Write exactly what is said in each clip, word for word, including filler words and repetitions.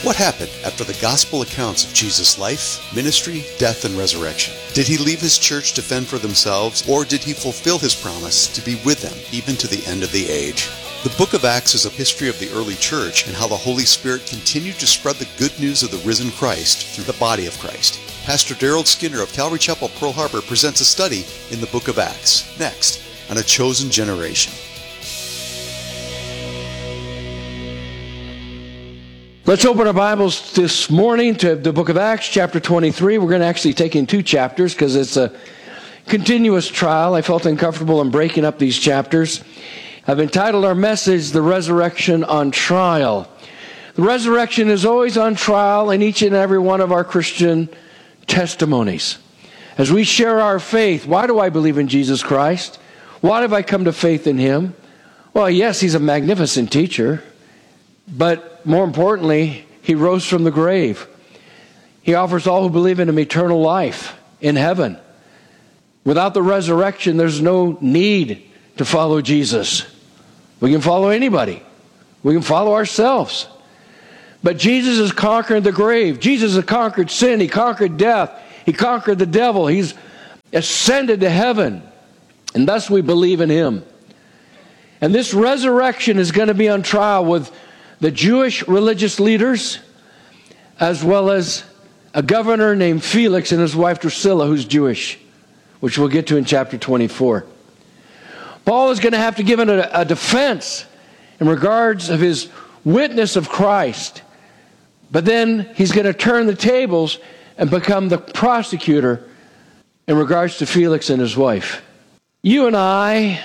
What happened after the gospel accounts of Jesus' life, ministry, death, and resurrection? Did he leave his church to fend for themselves, or did he fulfill his promise to be with them even to the end of the age? The book of Acts is a history of the early church and how the Holy Spirit continued to spread the good news of the risen Christ through the body of Christ. Pastor Daryl Skinner of Calvary Chapel, Pearl Harbor presents a study in the book of Acts, next on A Chosen Generation. Let's open our Bibles this morning to the book of Acts, chapter twenty-three. We're going to actually take in two chapters because it's a continuous trial. I felt uncomfortable in breaking up these chapters. I've entitled our message, The Resurrection on Trial. The resurrection is always on trial in each and every one of our Christian testimonies. As we share our faith, why do I believe in Jesus Christ? Why have I come to faith in Him? Well, yes, He's a magnificent teacher, but more importantly, He rose from the grave. He offers all who believe in Him eternal life in heaven. Without the resurrection, there's no need to follow Jesus. We can follow anybody. We can follow ourselves. But Jesus has conquered the grave. Jesus has conquered sin. He conquered death. He conquered the devil. He's ascended to heaven. And thus we believe in Him. And this resurrection is going to be on trial with the Jewish religious leaders, as well as a governor named Felix and his wife Drusilla, who's Jewish, which we'll get to in chapter twenty-four. Paul is going to have to give a, a defense in regards of his witness of Christ. But then he's going to turn the tables and become the prosecutor in regards to Felix and his wife. You and I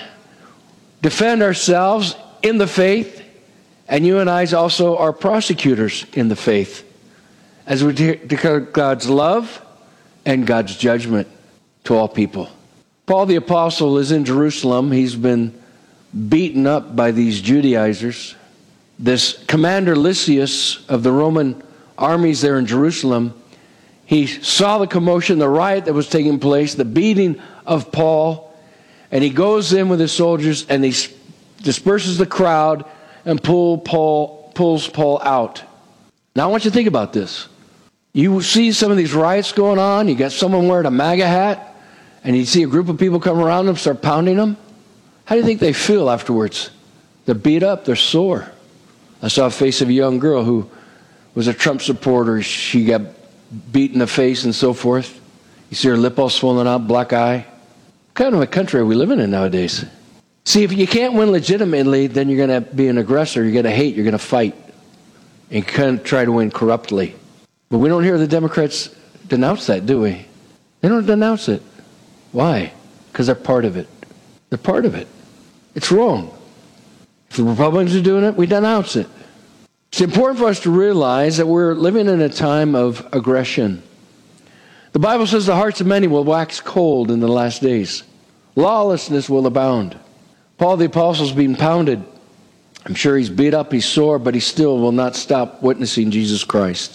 defend ourselves in the faith, and you and I also are prosecutors in the faith as we declare God's love and God's judgment to all people. Paul the Apostle is in Jerusalem. He's been beaten up by these Judaizers. This commander Lysias of the Roman armies there in Jerusalem, he saw the commotion, the riot that was taking place, the beating of Paul, and he goes in with his soldiers and he disperses the crowd and pull Paul, pulls Paul out. Now I want you to think about this. You see some of these riots going on, you got someone wearing a MAGA hat, and you see a group of people come around them, start pounding them. How do you think they feel afterwards? They're beat up, they're sore. I saw a face of a young girl who was a Trump supporter. She got beat in the face and so forth. You see her lip all swollen out, black eye. What kind of a country are we living in nowadays? See, if you can't win legitimately, then you're going to be an aggressor. You're going to hate. You're going to fight. And you can't try to win corruptly. But we don't hear the Democrats denounce that, do we? They don't denounce it. Why? Because they're part of it. They're part of it. It's wrong. If the Republicans are doing it, we denounce it. It's important for us to realize that we're living in a time of aggression. The Bible says the hearts of many will wax cold in the last days. Lawlessness will abound. Paul the Apostle is being pounded. I'm sure he's beat up, he's sore, but he still will not stop witnessing Jesus Christ.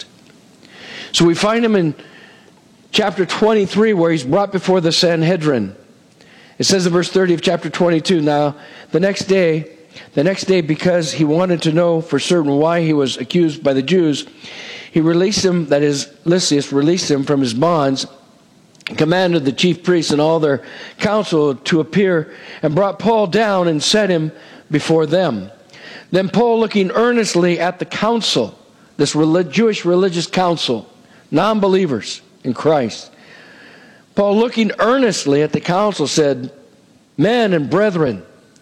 So we find him in chapter twenty-three where he's brought before the Sanhedrin. It says in verse thirty of chapter twenty-two, now the next day, the next day because he wanted to know for certain why he was accused by the Jews, he released him, that is, Lysias released him from his bonds, commanded the chief priests and all their council to appear, and brought Paul down and set him before them. Then Paul, looking earnestly at the council, this Jewish religious council, non-believers in Christ, Paul, looking earnestly at the council, said, men and brethren,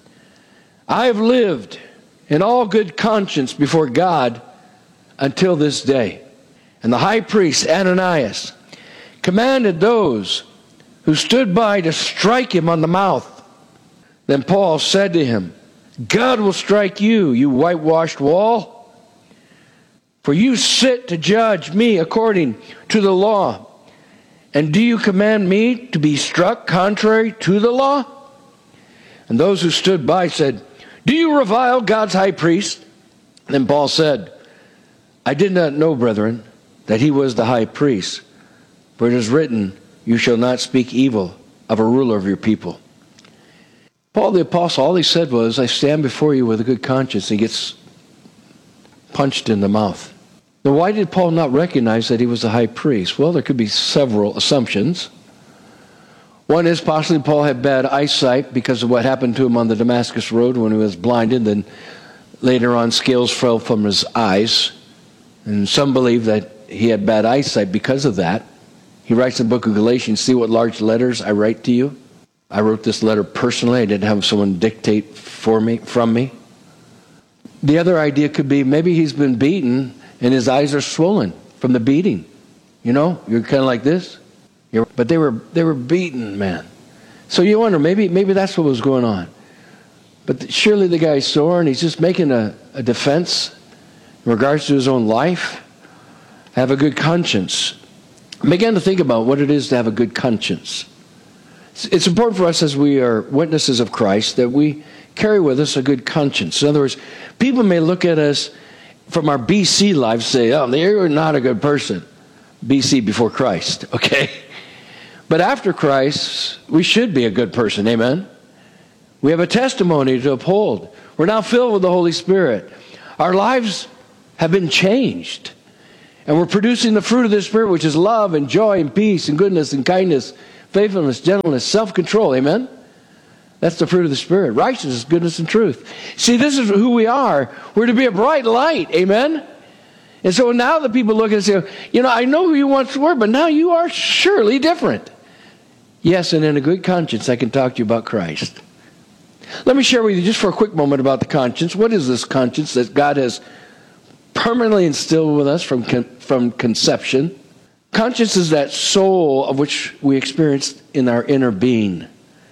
I have lived in all good conscience before God until this day. And the high priest Ananias commanded those who stood by to strike him on the mouth. Then Paul said to him, God will strike you, you whitewashed wall. For you sit to judge me according to the law. And do you command me to be struck contrary to the law? And those who stood by said, do you revile God's high priest? Then Paul said, I did not know, brethren, that he was the high priest. For it is written, you shall not speak evil of a ruler of your people. Paul the Apostle, all he said was, I stand before you with a good conscience. He gets punched in the mouth. Now, why did Paul not recognize that he was a high priest? Well, there could be several assumptions. One is possibly Paul had bad eyesight because of what happened to him on the Damascus Road when he was blinded, and later on scales fell from his eyes. And some believe that he had bad eyesight because of that. He writes in the book of Galatians, see what large letters I write to you? I wrote this letter personally. I didn't have someone dictate for me, from me. The other idea could be maybe he's been beaten and his eyes are swollen from the beating. You know, you're kind of like this. You're, but they were they were beaten, man. So you wonder, maybe maybe that's what was going on. But surely the guy's sore and he's just making a, a defense in regards to his own life. Have a good conscience. I began to think about what it is to have a good conscience. It's, it's important for us as we are witnesses of Christ that we carry with us a good conscience. In other words, people may look at us from our B C lives, say, oh, they're not a good person. B C before Christ, okay? But after Christ, we should be a good person, amen? We have a testimony to uphold. We're now filled with the Holy Spirit. Our lives have been changed. And we're producing the fruit of the Spirit, which is love and joy and peace and goodness and kindness, faithfulness, gentleness, self-control, amen? That's the fruit of the Spirit. Righteousness, goodness, and truth. See, this is who we are. We're to be a bright light. Amen? And so now the people look and say, you know, I know who you once were, but now you are surely different. Yes, and in a good conscience, I can talk to you about Christ. Let me share with you just for a quick moment about the conscience. What is this conscience that God has permanently instilled with us from, con- from conception? Conscience is that soul of which we experience in our inner being,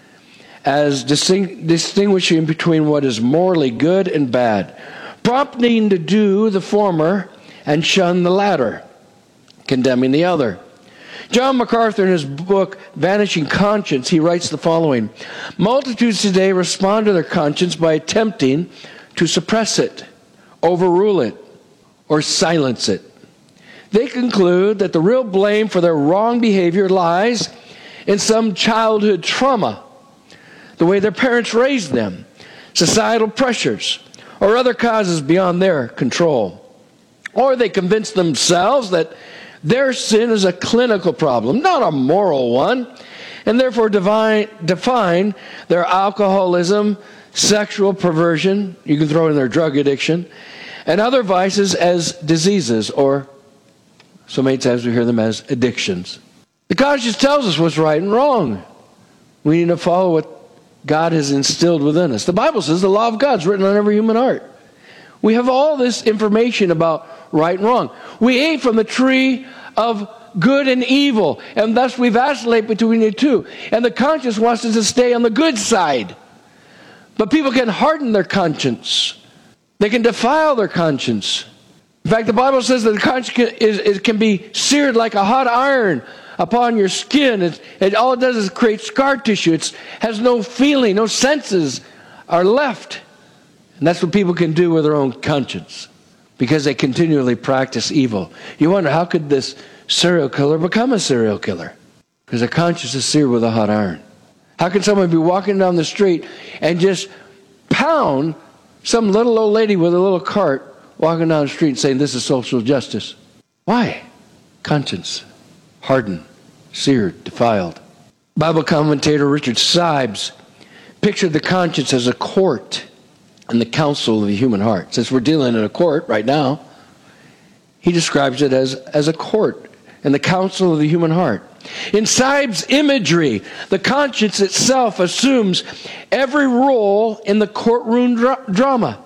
as disting- distinguishing between what is morally good and bad, prompting to do the former and shun the latter, condemning the other. John MacArthur, in his book, Vanishing Conscience, he writes the following: multitudes today respond to their conscience by attempting to suppress it, overrule it, or silence it. They conclude that the real blame for their wrong behavior lies in some childhood trauma, the way their parents raised them, societal pressures, or other causes beyond their control. Or they convince themselves that their sin is a clinical problem, not a moral one, and therefore divine, define their alcoholism, sexual perversion, you can throw in their drug addiction, and other vices as diseases, or so many times we hear them as addictions. The conscience tells us what's right and wrong. We need to follow what God has instilled within us. The Bible says the law of God is written on every human heart. We have all this information about right and wrong. We ate from the tree of good and evil, and thus we vacillate between the two. And the conscience wants us to stay on the good side. But people can harden their conscience. They can defile their conscience. In fact, the Bible says that the conscience can, is, it can be seared like a hot iron upon your skin. It, it all it does is create scar tissue. It has no feeling, no senses are left. And that's what people can do with their own conscience, because they continually practice evil. You wonder, how could this serial killer become a serial killer? Because their conscience is seared with a hot iron. How can someone be walking down the street and just pound some little old lady with a little cart walking down the street and saying this is social justice? Why? Conscience. Hardened, seared, defiled. Bible commentator Richard Sibes pictured the conscience as a court and the counsel of the human heart. Since we're dealing in a court right now, he describes it as, as a court and the counsel of the human heart. In Sibes' imagery, the conscience itself assumes every role in the courtroom dra- drama.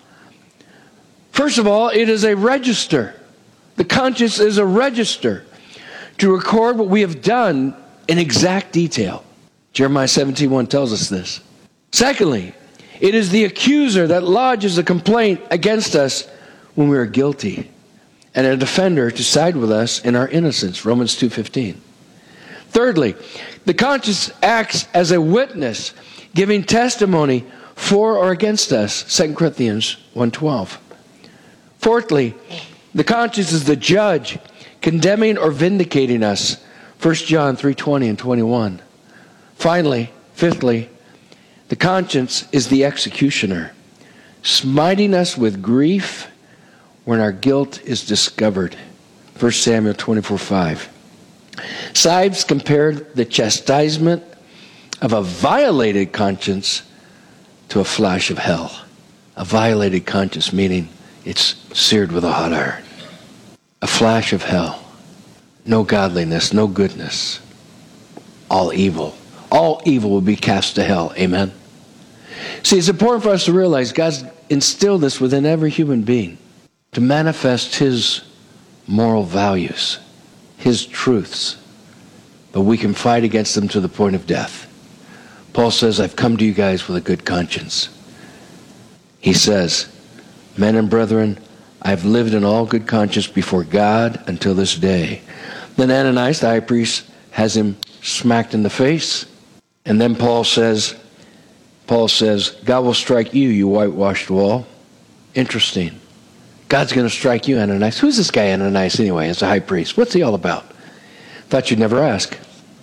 First of all, it is a register. The conscience is a register to record what we have done in exact detail. Jeremiah seventeen one tells us this. Secondly, it is the accuser that lodges a complaint against us when we are guilty, and a defender to side with us in our innocence, Romans two fifteen. Thirdly, the conscience acts as a witness, giving testimony for or against us, Second Corinthians one twelve. Fourthly, the conscience is the judge, condemning or vindicating us, First John three twenty and twenty-one. Finally, fifthly, the conscience is the executioner, smiting us with grief when our guilt is discovered. First Samuel twenty-four five. Sives compared the chastisement of a violated conscience to a flash of hell. A violated conscience, meaning it's seared with a hot iron. A flash of hell. No godliness, no goodness. All evil. All evil will be cast to hell. Amen. See, it's important for us to realize God's instilled this within every human being to manifest His moral values, His truths. But we can fight against them to the point of death. Paul says, I've come to you guys with a good conscience. He says, men and brethren, I've lived in all good conscience before God until this day. Then Ananias, the high priest, has him smacked in the face. And then Paul says, Paul says, God will strike you, you whitewashed wall. Interesting. God's going to strike you, Ananias. Who's this guy Ananias anyway as a high priest? What's he all about? Thought you'd never ask.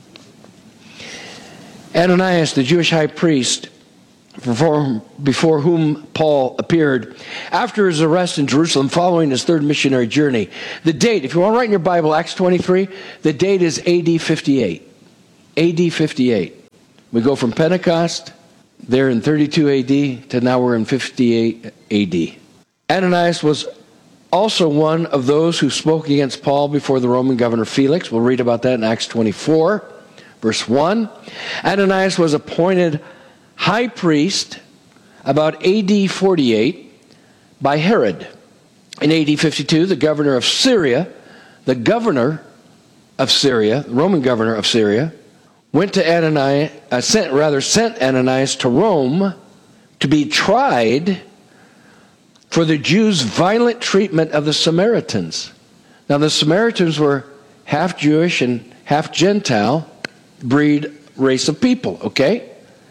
Ananias, the Jewish high priest, before, before whom Paul appeared after his arrest in Jerusalem following his third missionary journey. The date, if you want to write in your Bible, Acts twenty-three, the date is A D fifty-eight. A D fifty-eight. We go from Pentecost, there in thirty-two A D, to now we're in fifty-eight A D. Ananias was also one of those who spoke against Paul before the Roman governor Felix. We'll read about that in Acts twenty-four, verse one. Ananias was appointed high priest about A D forty-eight by Herod. In A D fifty-two, the governor of Syria, the governor of Syria, the Roman governor of Syria, went to Ananias, uh, sent, rather sent Ananias to Rome to be tried for the Jews' violent treatment of the Samaritans. Now the Samaritans were half Jewish and half Gentile breed race of people, okay?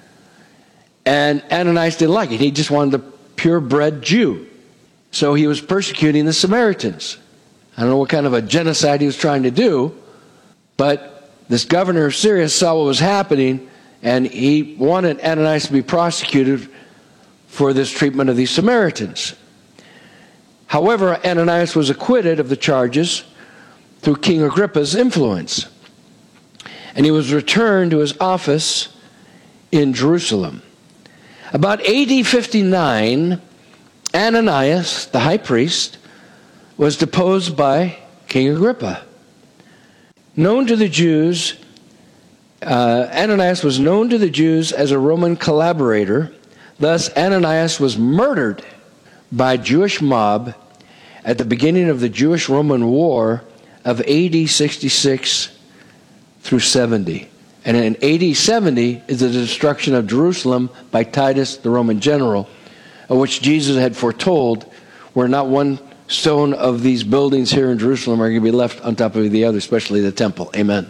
And Ananias didn't like it. He just wanted the purebred Jew. So he was persecuting the Samaritans. I don't know what kind of a genocide he was trying to do, but this governor of Syria saw what was happening, and he wanted Ananias to be prosecuted for this treatment of these Samaritans. However, Ananias was acquitted of the charges through King Agrippa's influence, and he was returned to his office in Jerusalem. About A D fifty-nine, Ananias, the high priest, was deposed by King Agrippa. Known to the Jews, uh, Ananias was known to the Jews as a Roman collaborator. Thus, Ananias was murdered by a Jewish mob at the beginning of the Jewish-Roman War of A D sixty-six through seventy. And in A D seventy is the destruction of Jerusalem by Titus, the Roman general, of which Jesus had foretold, where not one stone of these buildings here in Jerusalem are going to be left on top of the other, especially the temple. Amen.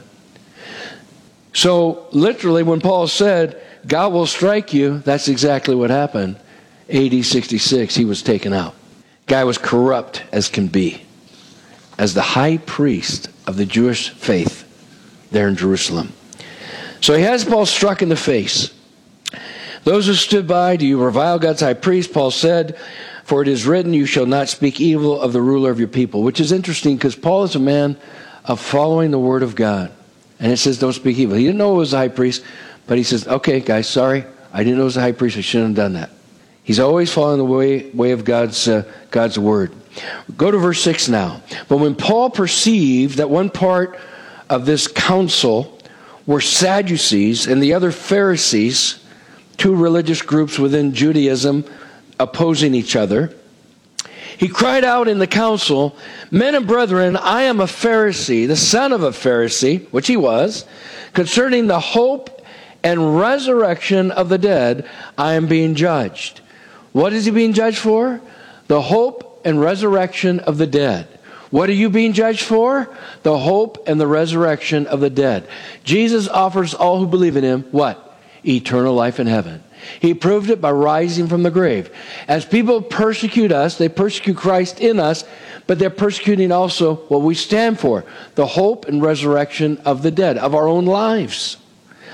So, literally, when Paul said, God will strike you, that's exactly what happened. A D sixty-six, he was taken out. Guy was corrupt as can be, as the high priest of the Jewish faith there in Jerusalem. So he has Paul struck in the face. Those who stood by, do you revile God's high priest? Paul said, for it is written, you shall not speak evil of the ruler of your people. Which is interesting because Paul is a man of following the word of God. And it says don't speak evil. He didn't know it was a high priest, but he says, okay, guys, sorry. I didn't know it was a high priest. I shouldn't have done that. He's always following the way, way of God's, uh, God's word. Go to verse six now. But when Paul perceived that one part of this council were Sadducees and the other Pharisees, two religious groups within Judaism opposing each other, he cried out in the council, men and brethren, I am a Pharisee, the son of a Pharisee, which he was, concerning the hope and resurrection of the dead, I am being judged. What is he being judged for? The hope and resurrection of the dead. What are you being judged for? The hope and the resurrection of the dead. Jesus offers all who believe in him, what? Eternal life in heaven. He proved it by rising from the grave. As people persecute us, they persecute Christ in us, but they're persecuting also what we stand for, the hope and resurrection of the dead, of our own lives.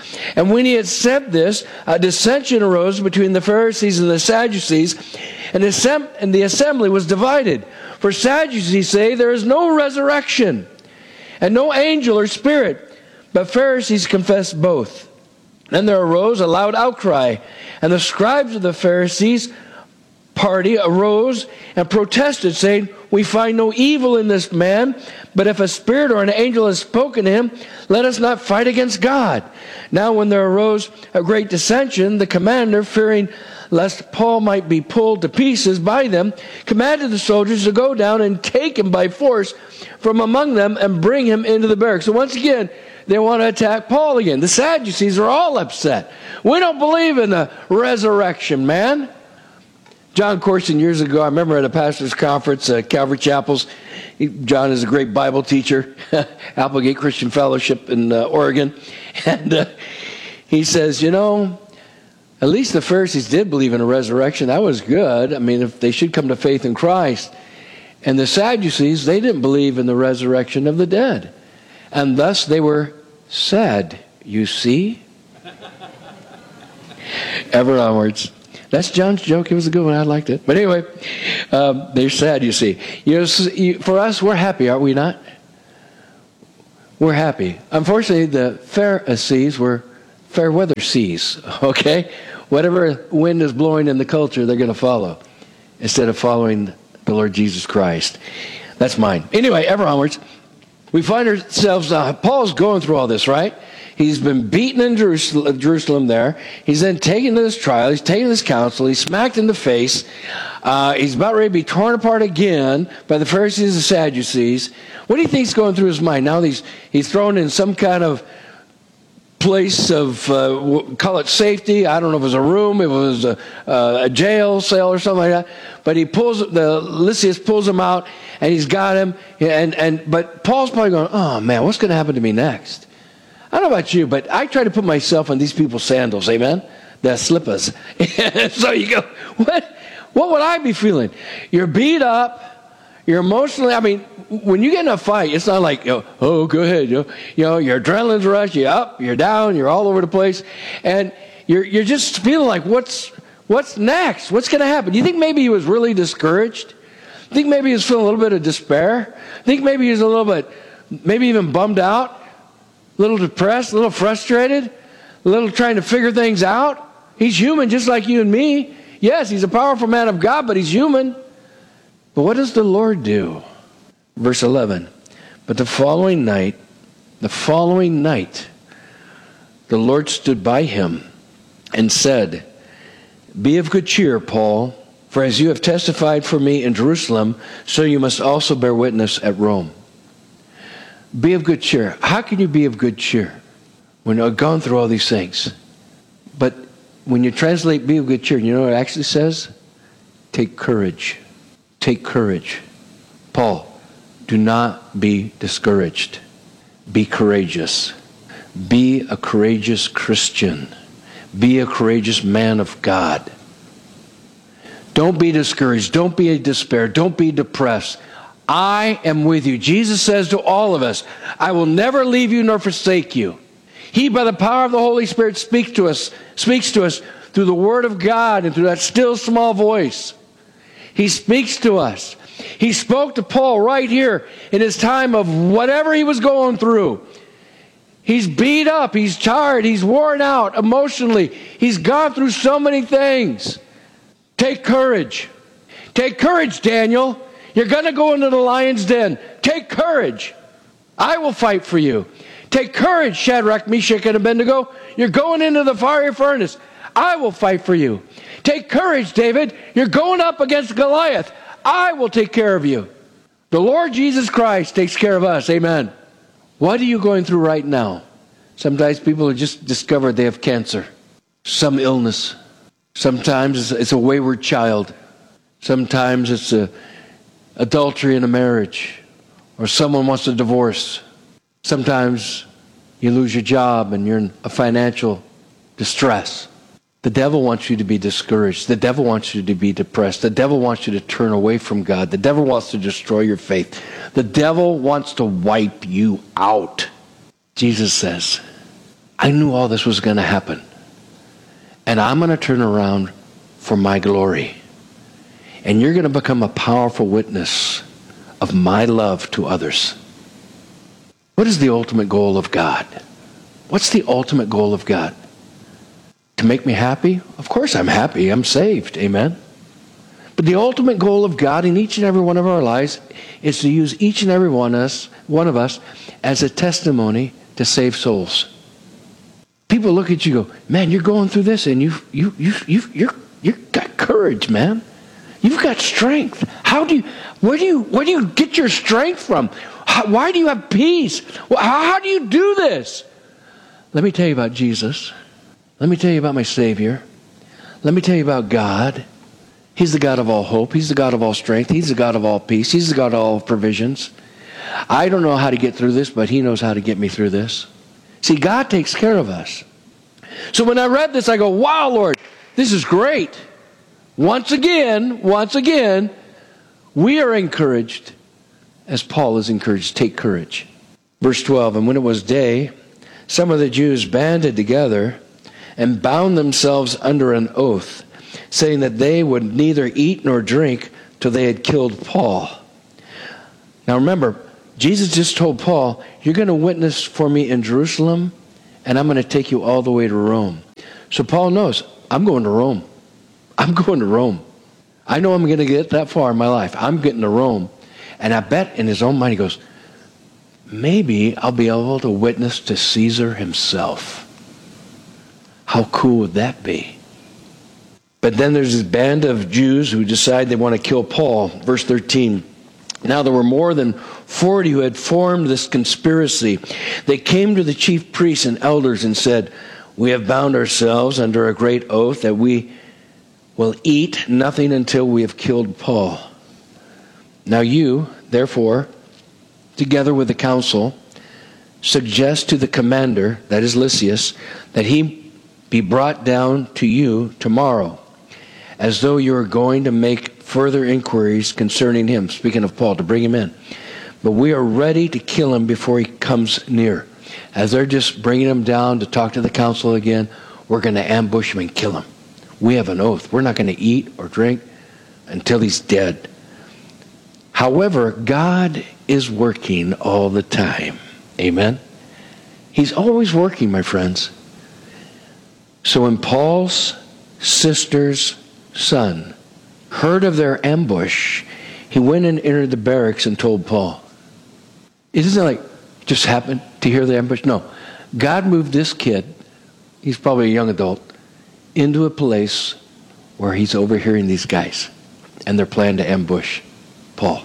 And when he had said this, a dissension arose between the Pharisees and the Sadducees, and the assembly was divided. For Sadducees say there is no resurrection, and no angel or spirit, but Pharisees confess both. Then there arose a loud outcry, and the scribes of the Pharisees party arose and protested, saying, "We find no evil in this man, but if a spirit or an angel has spoken to him, let us not fight against God." Now when there arose a great dissension, the commander, fearing lest Paul might be pulled to pieces by them, commanded the soldiers to go down and take him by force from among them and bring him into the barracks. So once again, they want to attack Paul again. The Sadducees are all upset. We don't believe in the resurrection, man. John Corson, years ago, I remember at a pastor's conference at Calvary Chapels. He, John is a great Bible teacher, Applegate Christian Fellowship in uh, Oregon. And uh, he says, you know, at least the Pharisees did believe in a resurrection. That was good. I mean, if they should come to faith in Christ. And the Sadducees, they didn't believe in the resurrection of the dead. And thus they were sad, you see. Ever onwards. That's John's joke. It was a good one. I liked it. But anyway, um, they're sad, you see. You know, for us, we're happy, aren't we not? We're happy. Unfortunately, the Pharisees were fair weather seas, okay? Whatever wind is blowing in the culture, they're going to follow instead of following the Lord Jesus Christ. That's mine. Anyway, ever onwards. We find ourselves, uh, Paul's going through all this, right? He's been beaten in Jerusalem, Jerusalem there. He's then taken to this trial. He's taken to this council. He's smacked in the face. Uh, he's about ready to be torn apart again by the Pharisees and Sadducees. What do you think's going through his mind? Now he's, he's thrown in some kind of place of, uh, call it safety. I don't know if it was a room, if it was a, uh, a jail cell or something like that. But he pulls, the Lysias pulls him out, and he's got him. And, and But Paul's probably going, oh man, what's going to happen to me next? I don't know about you, but I try to put myself in these people's sandals, amen? The slippers. So you go, what, what would I be feeling? You're beat up. You're emotionally, I mean, when you get in a fight, it's not like, you know, oh, go ahead. You know, you know, your adrenaline's rush, you're up, you're down, you're all over the place. And you're you're just feeling like, what's what's next? What's going to happen? Do you think maybe he was really discouraged? Think maybe he was feeling a little bit of despair? Think maybe he was a little bit, maybe even bummed out? A little depressed, a little frustrated, a little trying to figure things out. He's human just like you and me. Yes, he's a powerful man of God, but he's human. But what does the Lord do? Verse eleven. But the following night, the following night, the Lord stood by him and said, "Be of good cheer, Paul, for as you have testified for me in Jerusalem, so you must also bear witness at Rome." Be of good cheer. How can you be of good cheer when you've gone through all these things? But when you translate be of good cheer, you know what it actually says? Take courage. Take courage. Paul, do not be discouraged. Be courageous. Be a courageous Christian. Be a courageous man of God. Don't be discouraged. Don't be in despair. Don't be depressed. I am with you. Jesus says to all of us, I will never leave you nor forsake you. He, by the power of the Holy Spirit, speaks to us, speaks to us through the Word of God and through that still small voice. He speaks to us. He spoke to Paul right here in his time of whatever he was going through. He's beat up. He's tired. He's worn out emotionally. He's gone through so many things. Take courage. Take courage, Daniel. You're going to go into the lion's den. Take courage. I will fight for you. Take courage, Shadrach, Meshach, and Abednego. You're going into the fiery furnace. I will fight for you. Take courage, David. You're going up against Goliath. I will take care of you. The Lord Jesus Christ takes care of us. Amen. What are you going through right now? Sometimes people have just discovered they have cancer. Some illness. Sometimes it's a wayward child. Sometimes it's a adultery in a marriage, or someone wants a divorce. Sometimes you lose your job and you're in a financial distress. The devil wants you to be discouraged. The devil wants you to be depressed. The devil wants you to turn away from God. The devil wants to destroy your faith. The devil wants to wipe you out. Jesus says, I knew all this was going to happen. And I'm going to turn around for my glory. And you're going to become a powerful witness of my love to others. What is the ultimate goal of God? What's the ultimate goal of God? To make me happy? Of course I'm happy. I'm saved. Amen. But the ultimate goal of God in each and every one of our lives is to use each and every one of us, one of us as a testimony to save souls. People look at you and go, man, you're going through this and you you you you you're you've got courage, man. You've got strength. How do you where do you where do you get your strength from? How, why do you have peace? Well, how, how do you do this? Let me tell you about Jesus. Let me tell you about my Savior. Let me tell you about God. He's the God of all hope. He's the God of all strength. He's the God of all peace. He's the God of all provisions. I don't know how to get through this, but He knows how to get me through this. See, God takes care of us. So when I read this, I go, wow, Lord, this is great. Once again, once again, we are encouraged, as Paul is encouraged, take courage. Verse twelve, and when it was day, some of the Jews banded together and bound themselves under an oath, saying that they would neither eat nor drink till they had killed Paul. Now remember, Jesus just told Paul, you're going to witness for me in Jerusalem, and I'm going to take you all the way to Rome. So Paul knows, I'm going to Rome. I'm going to Rome. I know I'm going to get that far in my life. I'm getting to Rome. And I bet in his own mind he goes, maybe I'll be able to witness to Caesar himself. How cool would that be? But then there's this band of Jews who decide they want to kill Paul. Verse thirteen. Now there were more than forty who had formed this conspiracy. They came to the chief priests and elders and said, we have bound ourselves under a great oath that we will eat nothing until we have killed Paul. Now you, therefore, together with the council, suggest to the commander, that is Lysias, that he be brought down to you tomorrow, as though you are going to make further inquiries concerning him, speaking of Paul, to bring him in. But we are ready to kill him before he comes near. As they're just bringing him down to talk to the council again, we're going to ambush him and kill him. We have an oath. We're not going to eat or drink until he's dead. However, God is working all the time. Amen? He's always working, my friends. So when Paul's sister's son heard of their ambush, he went and entered the barracks and told Paul. It isn't like just happened to hear the ambush. No. God moved this kid, he's probably a young adult, into a place where he's overhearing these guys and their plan to ambush Paul.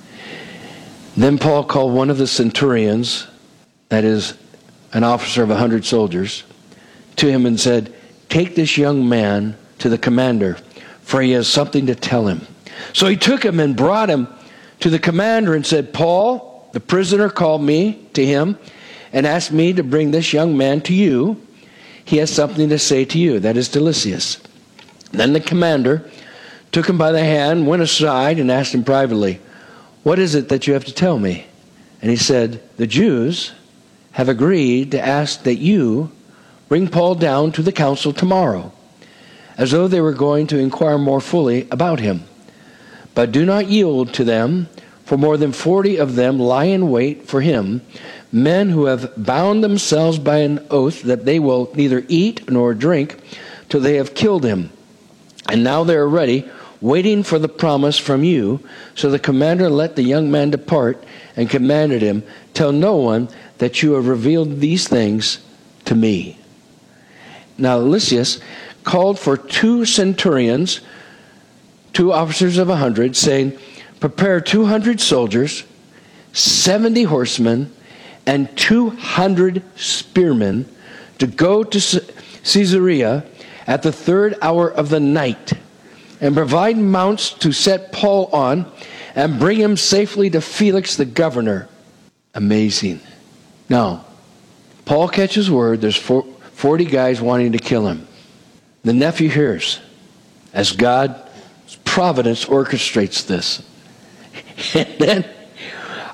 Then Paul called one of the centurions, that is an officer of a hundred soldiers, to him and said, take this young man to the commander, for he has something to tell him. So he took him and brought him to the commander and said, Paul, the prisoner, called me to him and asked me to bring this young man to you. He has something to say to you, that is to Lysias. Then the commander took him by the hand, went aside, and asked him privately, what is it that you have to tell me? And he said, the Jews have agreed to ask that you bring Paul down to the council tomorrow, as though they were going to inquire more fully about him. But do not yield to them, for more than forty of them lie in wait for him, men who have bound themselves by an oath that they will neither eat nor drink till they have killed him. And now they are ready, waiting for the promise from you. So the commander let the young man depart and commanded him, tell no one that you have revealed these things to me. Now Lysias called for two centurions, two officers of a hundred, saying, prepare two hundred soldiers, seventy horsemen, and two hundred spearmen to go to Caesarea at the third hour of the night, and provide mounts to set Paul on and bring him safely to Felix the governor. Amazing. Now, Paul catches word there's forty guys wanting to kill him. The nephew hears as God's providence orchestrates this. And then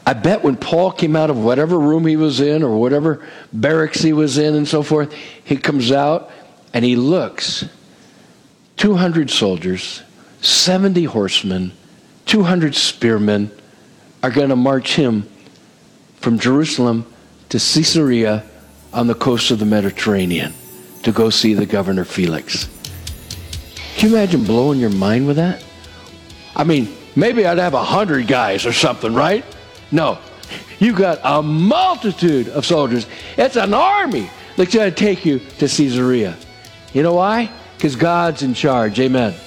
I bet when Paul came out of whatever room he was in or whatever barracks he was in and so forth, he comes out and he looks. two hundred soldiers, seventy horsemen, two hundred spearmen are going to march him from Jerusalem to Caesarea on the coast of the Mediterranean to go see the governor Felix. Can you imagine blowing your mind with that? I mean, maybe I'd have a hundred guys or something, right? No, you got a multitude of soldiers. It's an army that's going to take you to Caesarea. You know why? Because God's in charge. Amen.